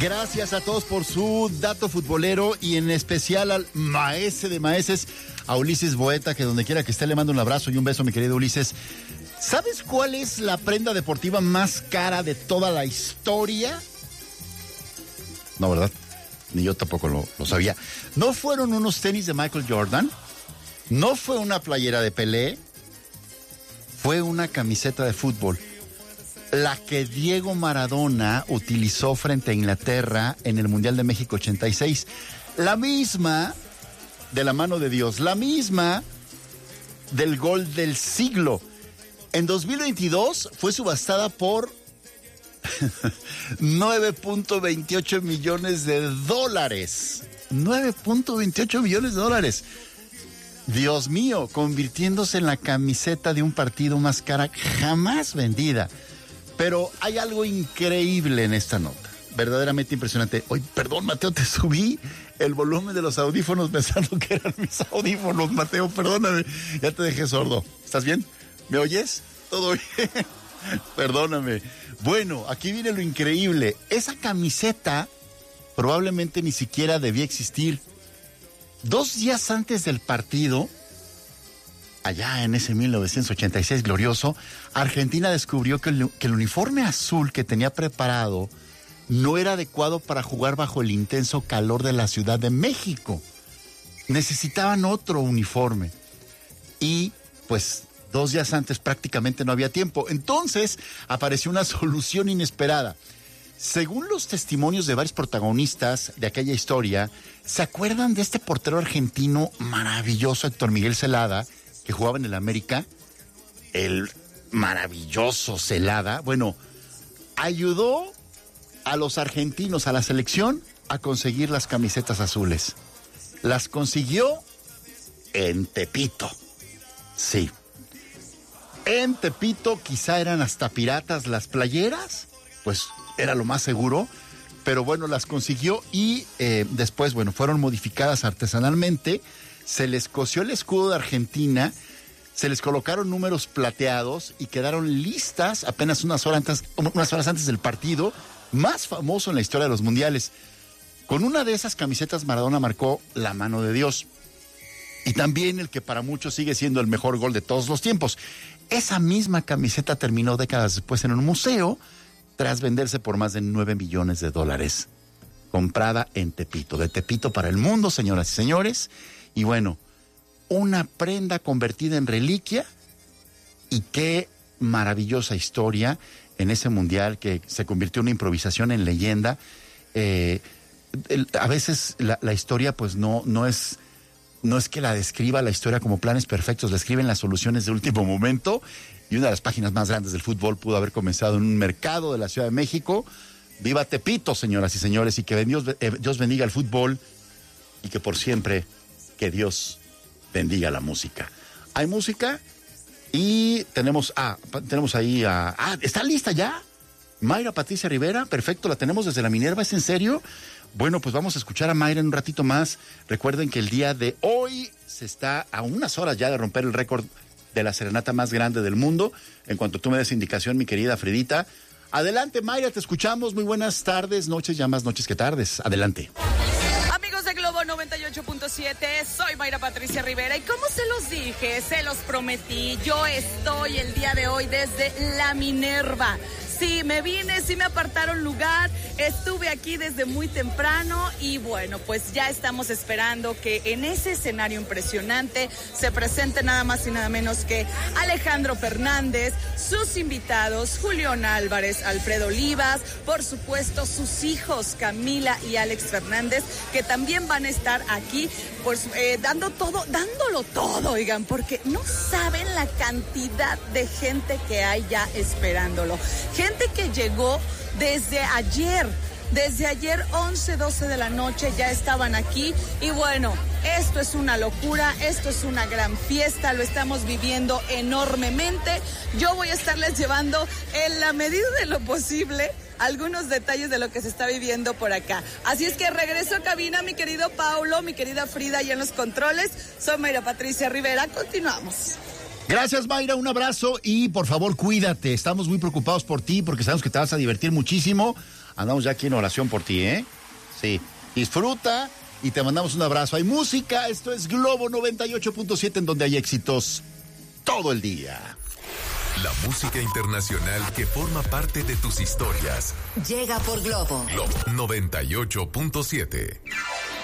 Gracias a todos por su dato futbolero y en especial al maese de maeses, a Ulises Boeta, que donde quiera que esté le mando un abrazo y un beso, mi querido Ulises. ¿Sabes cuál es la prenda deportiva más cara de toda la historia? No, ¿verdad? Ni yo tampoco lo sabía. No fueron unos tenis de Michael Jordan, no fue una playera de Pelé, fue una camiseta de fútbol. La que Diego Maradona utilizó frente a Inglaterra en el Mundial de México 86. La misma de la mano de Dios, la misma del gol del siglo. En 2022 fue subastada por 9.28 millones de dólares. 9.28 millones de dólares. Dios mío, convirtiéndose en la camiseta de un partido más cara jamás vendida. Pero hay algo increíble en esta nota, verdaderamente impresionante. Oye, perdón, Mateo, te subí el volumen de los audífonos pensando que eran mis audífonos, Mateo, perdóname, ya te dejé sordo. ¿Estás bien? ¿Me oyes? ¿Todo bien? Perdóname. Bueno, aquí viene lo increíble. Esa camiseta probablemente ni siquiera debía existir. 2 días antes del partido, allá en ese 1986 glorioso, Argentina descubrió que el uniforme azul que tenía preparado no era adecuado para jugar bajo el intenso calor de la Ciudad de México. Necesitaban otro uniforme. Y pues 2 días antes prácticamente no había tiempo. Entonces apareció una solución inesperada. Según los testimonios de varios protagonistas de aquella historia, ¿se acuerdan de este portero argentino maravilloso, Héctor Miguel Celada, que jugaba en el América? El maravilloso Celada, bueno, ayudó a los argentinos, a la selección, a conseguir las camisetas azules. Las consiguió en Tepito. Sí. En Tepito quizá eran hasta piratas las playeras, pues era lo más seguro, pero bueno, las consiguió y después, bueno, fueron modificadas artesanalmente, se les cosió el escudo de Argentina, se les colocaron números plateados y quedaron listas apenas unas horas antes del partido más famoso en la historia de los mundiales. Con una de esas camisetas Maradona marcó la mano de Dios y también el que para muchos sigue siendo el mejor gol de todos los tiempos. Esa misma camiseta terminó décadas después en un museo tras venderse por más de 9 millones de dólares. Comprada en Tepito, de Tepito para el mundo, señoras y señores. Y bueno, una prenda convertida en reliquia y qué maravillosa historia en ese mundial que se convirtió en una improvisación en leyenda. A veces la historia pues no es que la describa la historia como planes perfectos, la escriben las soluciones de último momento y una de las páginas más grandes del fútbol pudo haber comenzado en un mercado de la Ciudad de México. Viva Tepito, señoras y señores, y que Dios bendiga el fútbol y que por siempre que Dios bendiga la música. Hay música y tenemos ahí ¿está lista ya? Mayra Patricia Rivera, perfecto, la tenemos desde la Minerva, ¿es en serio? Bueno, pues vamos a escuchar a Mayra en un ratito más. Recuerden que el día de hoy se está a unas horas ya de romper el récord de la serenata más grande del mundo. En cuanto tú me des indicación, mi querida Fridita. Adelante, Mayra, te escuchamos. Muy buenas tardes, noches, ya más noches que tardes. Adelante. Amigos de Globo 98.7, soy Mayra Patricia Rivera y como se los dije, se los prometí, yo estoy el día de hoy desde la Minerva. Sí, me vine, sí me apartaron lugar, estuve aquí desde muy temprano y bueno, pues ya estamos esperando que en ese escenario impresionante se presente nada más y nada menos que Alejandro Fernández, sus invitados, Julián Álvarez, Alfredo Olivas, por supuesto sus hijos Camila y Alex Fernández, que también van a estar aquí pues, dándolo todo, oigan, porque no saben la cantidad de gente que hay ya esperándolo. Gente que llegó desde ayer 11, 12 de la noche ya estaban aquí y bueno, esto es una locura, esto es una gran fiesta, lo estamos viviendo enormemente. Yo voy a estarles llevando en la medida de lo posible algunos detalles de lo que se está viviendo por acá. Así es que regreso a cabina, mi querido Paulo, mi querida Frida, y en los controles. Soy Mayra Patricia Rivera, continuamos. Gracias, Mayra, un abrazo y por favor cuídate, estamos muy preocupados por ti porque sabemos que te vas a divertir muchísimo. andamos ya aquí en oración por ti, ¿eh? Sí, disfruta y te mandamos un abrazo. Hay música, esto es Globo 98.7, en donde hay éxitos todo el día. La música internacional que forma parte de tus historias. Llega por Globo. Globo 98.7.